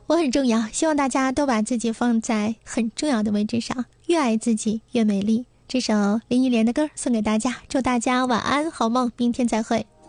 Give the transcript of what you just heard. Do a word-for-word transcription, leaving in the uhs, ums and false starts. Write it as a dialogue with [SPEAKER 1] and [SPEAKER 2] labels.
[SPEAKER 1] 我很重要，希望大家都把自己放在很重要的位置上，越爱自己越美丽。这首林忆莲的歌送给大家，祝大家晚安好梦，明天再会。